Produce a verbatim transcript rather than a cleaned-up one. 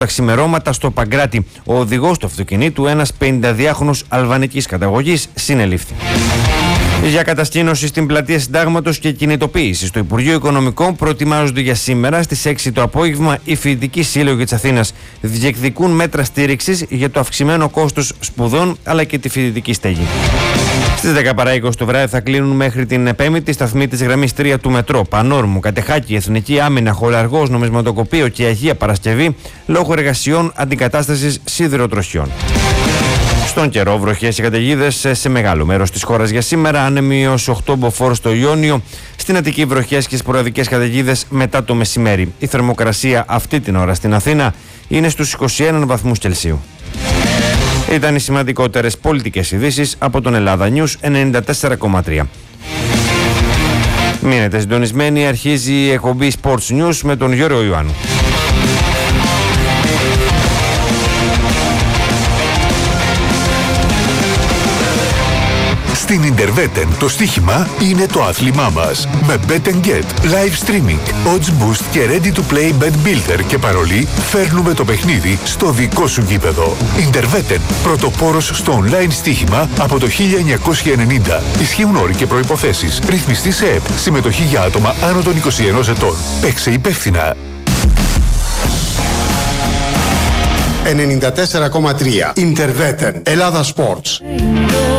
τα ξημερώματα στο Παγκράτη. Ο οδηγός του αυτοκινήτου, ένας πενηνταδυάχρονος αλβανικής καταγωγής, συνελήφθη. Για κατασκήνωση στην πλατεία Συντάγματος και κινητοποίηση στο Υπουργείο Οικονομικών προετοιμάζονται για σήμερα στις έξι το απόγευμα οι φοιτητικοί σύλλογοι της Αθήνας. Διεκδικούν μέτρα στήριξης για το αυξημένο κόστος σπουδών αλλά και τη φοιτητική στέγη. Στις δέκα παρά είκοσι το βράδυ θα κλείνουν μέχρι την Πέμπτη σταθμοί της γραμμής τρία του μετρό. Πανόρμου, Κατεχάκη, Εθνική Άμυνα, Χολαργός, Νομισματοκοπείο και Αγία Παρασκευή λόγω εργασιών αντικατάστασης σιδηροτροχιών. Στον καιρό, βροχές και καταιγίδες σε μεγάλο μέρος της χώρας για σήμερα. Άνεμοι έως οκτώ μποφόρ στο Ιόνιο. Στην Αττική, βροχές και σποραδικές καταιγίδες μετά το μεσημέρι. Η θερμοκρασία αυτή την ώρα στην Αθήνα είναι στους είκοσι ένα βαθμούς Κελσίου. Ήταν οι σημαντικότερες πολιτικές ειδήσεις από τον Ελλάδα News ενενήντα τέσσερα κόμμα τρία. Μείνετε συντονισμένοι, αρχίζει η εκπομπή Sports News με τον Γιώργο Ιωάννου. Στην Ιντερβέτεν το στοίχημα είναι το άθλημά μας. Με Bet and Get, live streaming, odds boost και ready to play bet builder και παρολί φέρνουμε το παιχνίδι στο δικό σου γήπεδο. Ιντερβέτεν, πρωτοπόρος στο online στοίχημα από το χίλια εννιακόσια ενενήντα. Ισχύουν όροι και προϋποθέσεις. Ρυθμιστή σε ΕΠ. Συμμετοχή για άτομα άνω των είκοσι ενός ετών. Παίξε υπεύθυνα. ενενήντα τέσσερα κόμμα τρία Ιντερβέτεν. Ελλάδα Sports.